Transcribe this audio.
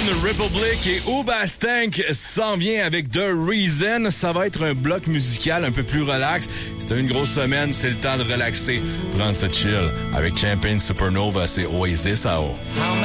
Republic et Hoobastank s'en vient avec The Reason. Ça va être un bloc musical un peu plus relax. C'était une grosse semaine, c'est le temps de relaxer. Prendre ça chill avec Champagne Supernova, c'est Oasis à eau.